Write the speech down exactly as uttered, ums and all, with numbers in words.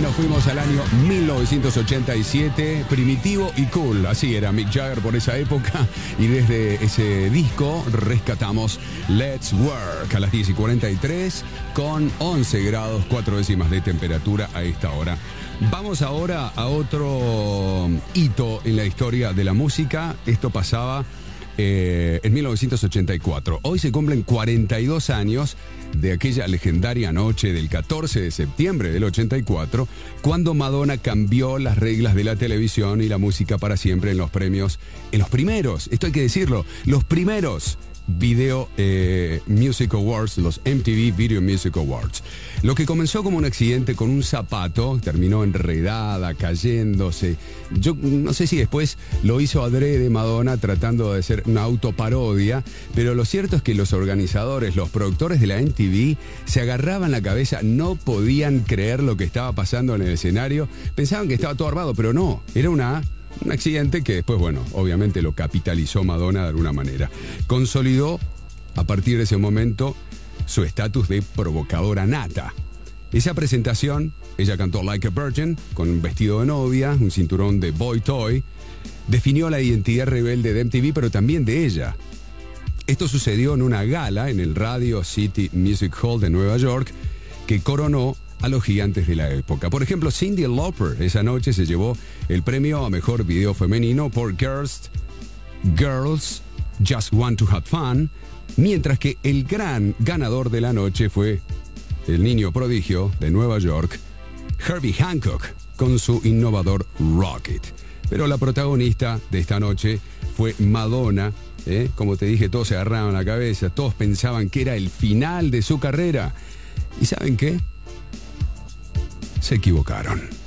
nos fuimos al año mil novecientos ochenta y siete, primitivo y cool, así era Mick Jagger por esa época, y desde ese disco rescatamos Let's Work a las diez y cuarenta y tres con once grados, cuatro décimas de temperatura a esta hora. Vamos ahora a otro hito en la historia de la música. Esto pasaba eh, en mil novecientos ochenta y cuatro. Hoy se cumplen cuarenta y dos años de aquella legendaria noche del catorce de septiembre del ochenta y cuatro, cuando Madonna cambió las reglas de la televisión y la música para siempre en los premios, en los primeros, esto hay que decirlo, los primeros Video eh, Music Awards, los M T V Video Music Awards. Lo que comenzó como un accidente con un zapato, terminó enredada, cayéndose. Yo no sé si después lo hizo adrede Madonna tratando de hacer una autoparodia, pero lo cierto es que los organizadores, los productores de la M T V se agarraban la cabeza, no podían creer lo que estaba pasando en el escenario, pensaban que estaba todo armado, pero no, era una... un accidente que después, bueno, obviamente lo capitalizó Madonna de alguna manera. Consolidó a partir de ese momento su estatus de provocadora nata. Esa presentación, ella cantó Like a Virgin, con un vestido de novia, un cinturón de boy toy, definió la identidad rebelde de M T V, pero también de ella. Esto sucedió en una gala en el Radio City Music Hall de Nueva York, que coronó a los gigantes de la época. Por ejemplo, Cyndi Lauper esa noche se llevó el premio a mejor video femenino por Girls, Girls Just Want to Have Fun, mientras que el gran ganador de la noche fue el niño prodigio de Nueva York, Herbie Hancock, con su innovador Rocket. Pero la protagonista de esta noche fue Madonna. ¿eh? Como te dije, todos se agarraban la cabeza, todos pensaban que era el final de su carrera. ¿Y saben qué? Se equivocaron.